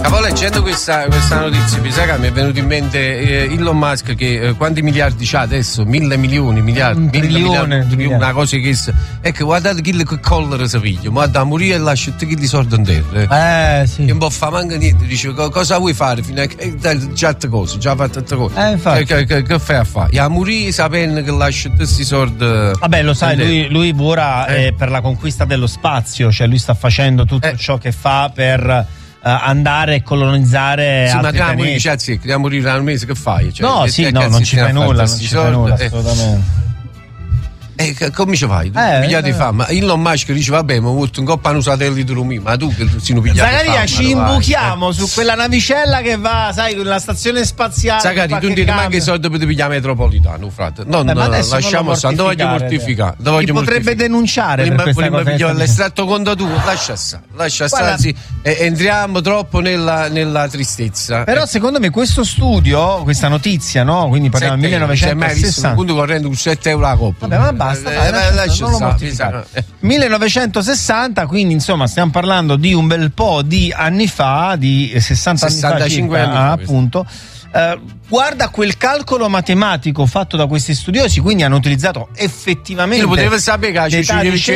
Stavo leggendo questa notizia, mi sa che mi è venuto in mente Elon Musk che quanti miliardi c'ha adesso? 1.000 milioni, miliardi, un trilione, una cosa che ecco, guardate chi le collera si piglia, ma da morire e lascia tutti chi li soldi in terra. Sì. Che non può fare manco niente, dice cosa vuoi fare fino a che già cose, già fatto tante cose. Infatti. Che fai a fare? A morire sapendo che lascia tutti questi soldi. Vabbè, lo sai, lui ora è per la conquista dello spazio, cioè lui sta facendo tutto ciò che fa per andare a colonizzare altri pianeti. Ma morire al mese che fai? Cioè, non ci fai nulla, assolutamente. Come ci fai? Pigliati fame. Ma Elon Musk dice vabbè, ma ho avuto un coppano satellite Rumi, ma tu che si pigliati Zagaria, ci imbuchiamo su quella navicella che va, sai, la stazione spaziale. Zagaria, tu non ti manchi i soldi per pigliare metropolitano, frate. No, lasciamo stare, non voglio mortificare. Ti potrebbe denunciare per questa cosa. L'estratto conto tu, lascia stare, anzi, entriamo troppo nella tristezza. Però secondo me questo studio, questa notizia, no? Quindi parliamo del 1960. Mai visto un conto corrente con 7 euro la coppa. Vabbè, ma basta, non lo mortificare. 1960, quindi insomma stiamo parlando di un bel po' di anni fa, di 65 anni fa, appunto. Guarda quel calcolo matematico fatto da questi studiosi, quindi hanno utilizzato effettivamente. Lo poteva sapere che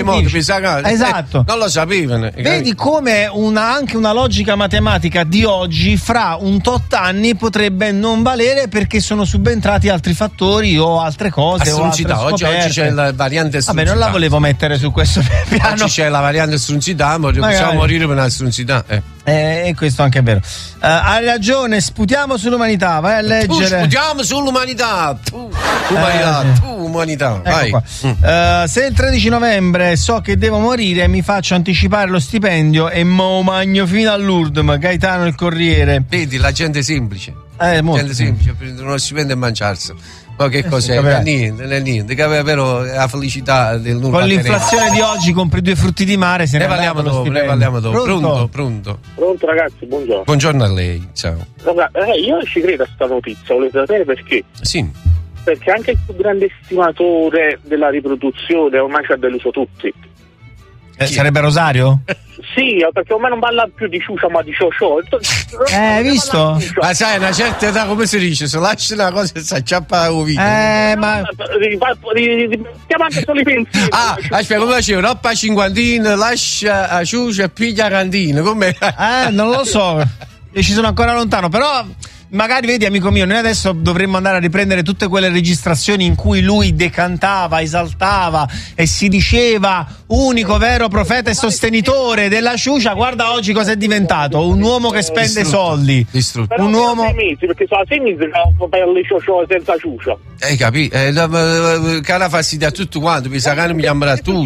esatto. Non lo sapevano. Vedi come anche una logica matematica di oggi fra un tot anni potrebbe non valere perché sono subentrati altri fattori o altre cose o altre scoperte. Oggi c'è la variante strunzità. Vabbè, non la volevo mettere su questo piano. Oggi c'è la variante strunzità, possiamo morire per una strunzità. E questo anche è vero. Hai ragione, sputiamo sull'umanità, vai a leggere. Sputiamo sull'umanità. Umanità. Vai. Se il 13 novembre so che devo morire, mi faccio anticipare lo stipendio e mo magno fino all'Urdum. Gaetano il Corriere. Vedi, la gente semplice. Molto gente semplice, prendere uno stipendio e mangiarsi. Ma che cos'è? Niente, che aveva però la felicità del nulla. Con l'inflazione di oggi compri 2 frutti di mare, ne parliamo dopo. Pronto? Pronto ragazzi, buongiorno. Buongiorno a lei, ciao. Io ci credo a sta notizia, volete sapere perché? Sì. Perché anche il più grande estimatore della riproduzione ormai ci ha deluso tutti. Sarebbe Rosario? Sì, perché ormai non parla più di ciucia ma di ciociò. Hai visto? Ma sai, una certa età come si dice, se lasci una cosa e si acciappa la vita. Ma chiama anche solo i pensieri. Aspetta, come facevo? Roppa cinquantina, lascia a ciucia e piglia a cantina, com'è? Non lo so, io ci sono ancora lontano, però magari vedi, amico mio, noi adesso dovremmo andare a riprendere tutte quelle registrazioni in cui lui decantava, esaltava e si diceva unico vero profeta e sostenitore della ciucia. Guarda oggi cosa è diventato, un uomo che spende soldi, un uomo perché sono 6 mesi per le ciociò senza ciucia. Capì? Cara fastidia a tutto quanto, mi sa che non mi chiamerà tu.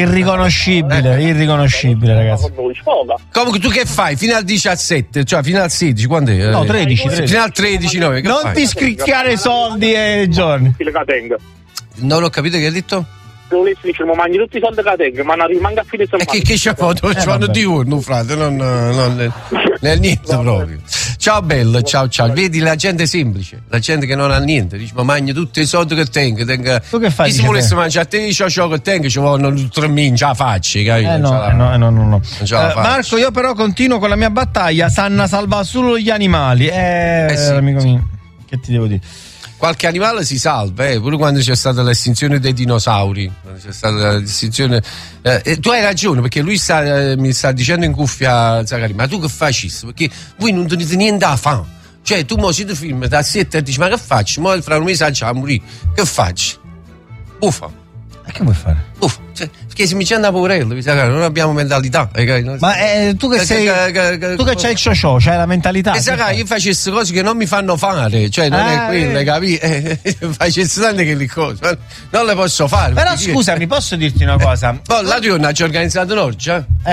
Irriconoscibile, ragazzi. Comunque tu che fai? Fino al 17, cioè fino al 16, quando è? No, 13. Fino al 13, no, non fai? Ti scricchiare soldi e giorni. Non ho capito che hai detto? Se volessi diciamo mangi tutti i soldi che tengo, ma non rimanga a fine settimana. Che c'è foto? C'hanno di urno, frate, non nel niente proprio. Ciao bello, ciao. Vedi la gente semplice, la gente che non ha niente, dice ma mangio tutti i soldi che tengo. Tu che fai? Se volessi mangiare a te ciò che tengo, ci vogliono 3 min, ce la faccio, capito? No. Marco, io però continuo con la mia battaglia, sanno salvare solo gli animali. Amico mio, che ti devo dire? Qualche animale si salva, pure quando c'è stata l'estinzione dei dinosauri, quando c'è stata l'estinzione. Tu hai ragione, perché lui mi sta dicendo in cuffia, Zaccaria, ma tu che facessi? Perché voi non tenete niente da fare. Cioè, tu mo si ti filmi da 7 e dici, ma che faccio? Mo fra un mese a morire, che faccio? Uffa. E che vuoi fare? Perché se mi c'è una poverello, non abbiamo mentalità. Ma tu che sei. Tu che c'hai il ciociò, c'hai la mentalità. Io facessi cose che non mi fanno fare, cioè non è quelle, capì? Facessi tante che le cose, non le posso fare. Però scusami, posso dirti una cosa? La Dionna ci ha organizzato un'orgia.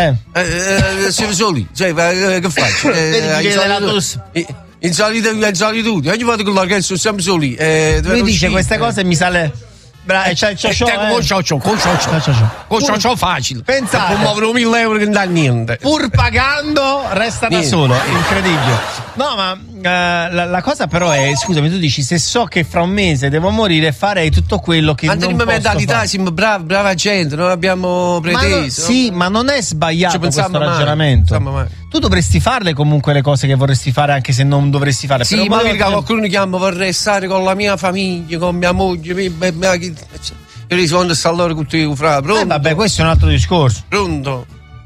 Siamo soli, cioè che faccio? In solitudine, ogni volta che l'organizzo siamo sempre soli. Lui dice queste cose e mi sale. Bravo, c'è ciò facile. Pensate, può muovere 1.000 euro che non dà niente. Pur pagando resta da solo, incredibile. No, ma la cosa però è, scusami, tu dici se so che fra un mese devo morire farei tutto quello che non posso mentalità, siamo brava gente, non abbiamo preteso. Ma non è sbagliato questo ragionamento. Tu dovresti farle comunque le cose che vorresti fare anche se non dovresti fare. Sì, ma qualcuno mi chiama, vorrei stare con la mia famiglia, con mia moglie, io rispondo a loro con te, fra, pronto? Vabbè, questo è un altro discorso. Pronto?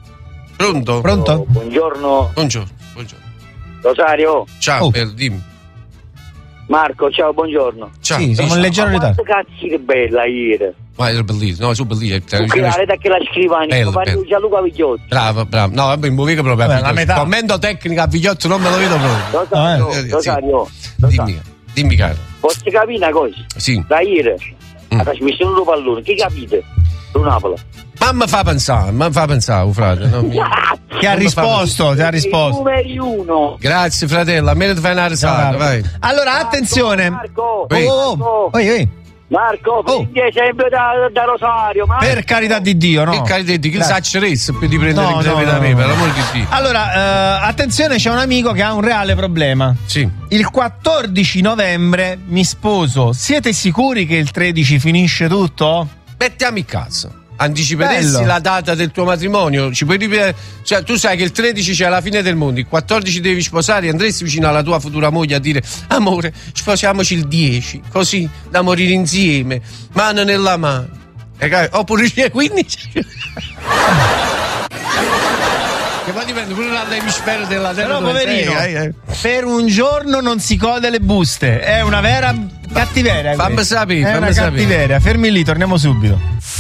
Buongiorno. Rosario. Ciao, dimmi. Marco, ciao, buongiorno. Ciao. Sì, siamo in leggero ritardo. Quanto cazzo che bella ieri. Ma era bellissimo, no, sono bellissimo. Da che la scrivania, Gianluca Vigliotto. Bravo. No, vabbè, mi muovo proprio a Vigliotto. Commento tecnico a Vigliotto non me lo vedo proprio. Rosario. Dimmi caro. Posso capire una cosa? Sì. Da ieri, la trasmissione del pallone, che capite? Su Napoli. Ma mi fa pensare, frate. Ti ha risposto. Numeri 1. Grazie, fratello. A me ti fai una risata, vai. Allora, attenzione. Marco. Marco, prendi esempio da Rosario. Marco. Per carità di Dio, no? Per carità di Dio, che saccerezza per di prendere l'esempio da me, per l'amor di Dio. Allora, attenzione, c'è un amico che ha un reale problema. Sì. Il 14 novembre mi sposo. Siete sicuri che il 13 finisce tutto? Mettiamo il cazzo. Anticiperesti la data del tuo matrimonio, ci puoi ripetere, cioè tu sai che il 13 c'è la fine del mondo, il 14 devi sposare, andresti vicino alla tua futura moglie a dire amore, sposiamoci il 10, così da morire insieme, mano nella mano, oppure il 15. Che poi dipende pure dall'emisfero della terra. Però poverino, per un giorno non si code le buste, è una vera cattiveria. Fammi sapere, è una cattiveria. Fermi lì, torniamo subito.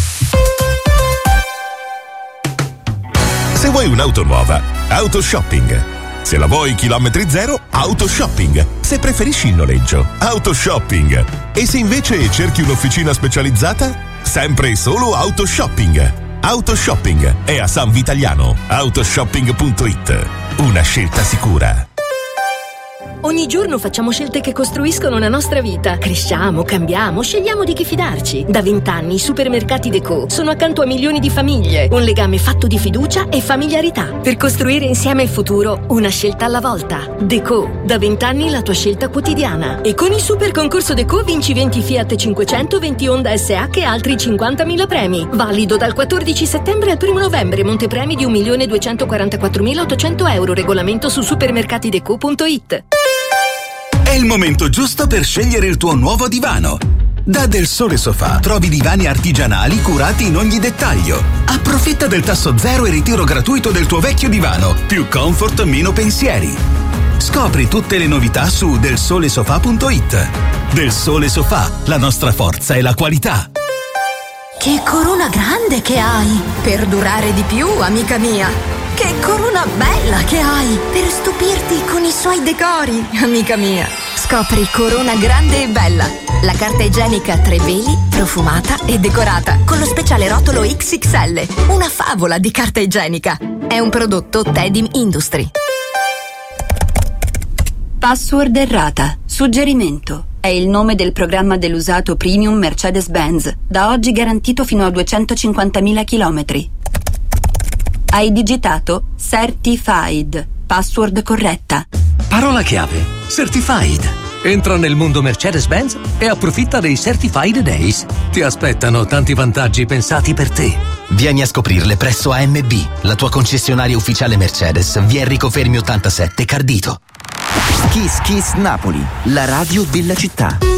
Se vuoi un'auto nuova, Autoshopping. Se la vuoi chilometri zero, Autoshopping. Se preferisci il noleggio, Autoshopping. E se invece cerchi un'officina specializzata, sempre e solo Autoshopping. Autoshopping è a San Vitaliano. Autoshopping.it. Una scelta sicura. Ogni giorno facciamo scelte che costruiscono la nostra vita. Cresciamo, cambiamo, scegliamo di chi fidarci. Da 20 anni i supermercati Deco sono accanto a milioni di famiglie. Un legame fatto di fiducia e familiarità. Per costruire insieme il futuro, una scelta alla volta. Deco, da 20 anni la tua scelta quotidiana. E con il super concorso Deco vinci 20 Fiat 500, 20 Honda SH e altri 50.000 premi. Valido dal 14 settembre al 1 novembre. Montepremi di 1.244.800 euro. Regolamento su supermercatideco.it. È il momento giusto per scegliere il tuo nuovo divano. Da Del Sole Sofà trovi divani artigianali curati in ogni dettaglio. Approfitta del tasso zero e ritiro gratuito del tuo vecchio divano. Più comfort, meno pensieri. Scopri tutte le novità su delsolesofà.it. Del Sole Sofà, la nostra forza è la qualità. Che corona grande che hai! Per durare di più, amica mia! Che corona bella che hai per stupirti con i suoi decori, amica mia. Scopri Corona Grande e Bella, la carta igienica a 3 veli, profumata e decorata, con lo speciale rotolo XXL, una favola di carta igienica. È un prodotto Tedim Industry. Password errata. Suggerimento. È il nome del programma dell'usato premium Mercedes-Benz, da oggi garantito fino a 250.000 chilometri. Hai digitato Certified. Password corretta. Parola chiave: Certified. Entra nel mondo Mercedes-Benz e approfitta dei Certified Days. Ti aspettano tanti vantaggi pensati per te. Vieni a scoprirle presso AMB, la tua concessionaria ufficiale Mercedes, via Enrico Fermi 87 Cardito. Kiss Kiss Napoli, la radio della città.